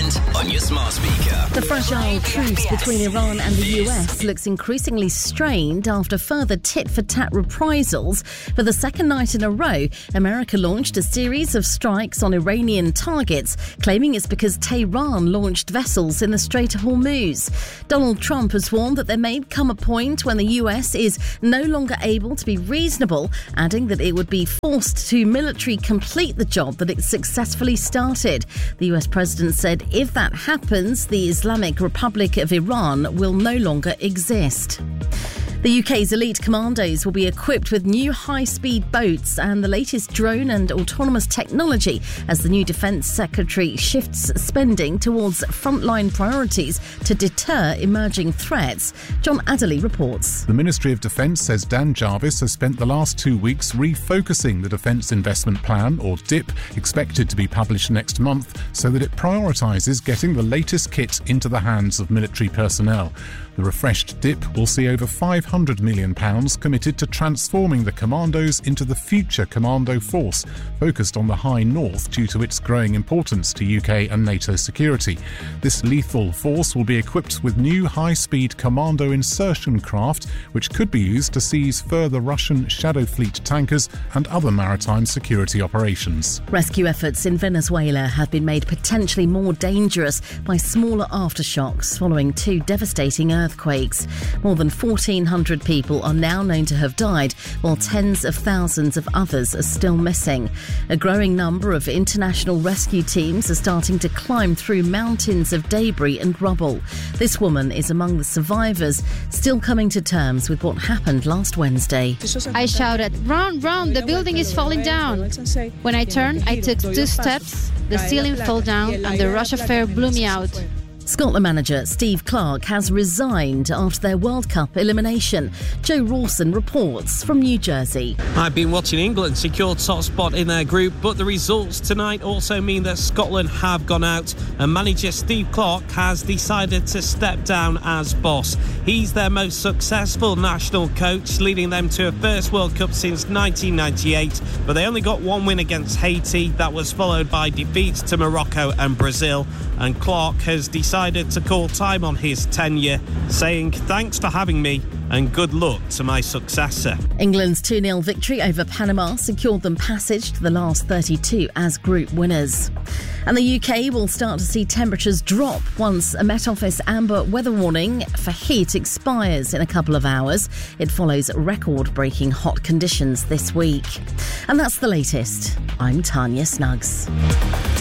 Weekend on your smart speaker. The fragile truce between Iran and the US looks increasingly strained after further tit-for-tat reprisals. For the second night in a row, America launched a series of strikes on Iranian targets, claiming it's because Tehran launched vessels in the Strait of Hormuz. Donald Trump has warned that there may come a point when the US is no longer able to be reasonable, adding that it would be forced to militarily complete the job that it successfully started. The US president said if that happens, the Islamic Republic of Iran will no longer exist. The UK's elite commandos will be equipped with new high-speed boats and the latest drone and autonomous technology as the new Defence Secretary shifts spending towards frontline priorities to deter emerging threats. John Adderley reports. The Ministry of Defence says Dan Jarvis has spent the last 2 weeks refocusing the Defence Investment Plan, or DIP, expected to be published next month, so that it prioritises getting the latest kit into the hands of military personnel. The refreshed DIP will see over £500 million committed to transforming the commandos into the future commando force, focused on the High North due to its growing importance to UK and NATO security. This lethal force will be equipped with new high-speed commando insertion craft, which could be used to seize further Russian Shadow Fleet tankers and other maritime security operations. Rescue efforts in Venezuela have been made potentially more dangerous by smaller aftershocks following two devastating earthquakes. More than 1,400 people are now known to have died, while tens of thousands of others are still missing. A growing number of international rescue teams are starting to climb through mountains of debris and rubble. This woman is among the survivors, still coming to terms with what happened last Wednesday. I shouted, "Run, run, the building is falling down." When I turned, I took 2 steps, the ceiling fell down and the rush of air blew me out. Scotland manager Steve Clarke has resigned after their World Cup elimination. Joe Rawson reports from New Jersey. I've been watching England secure top spot in their group, but the results tonight also mean that Scotland have gone out and manager Steve Clarke has decided to step down as boss. He's their most successful national coach, leading them to a first World Cup since 1998, but they only got 1 win against Haiti. That was followed by defeats to Morocco and Brazil, and Clarke has decided to call time on his tenure, saying thanks for having me and good luck to my successor. England's 2-0 victory over Panama secured them passage to the last 32 as group winners. And the UK will start to see temperatures drop once a Met Office amber weather warning for heat expires in a couple of hours. It follows record-breaking hot conditions this week. And that's the latest. I'm Tanya Snuggs.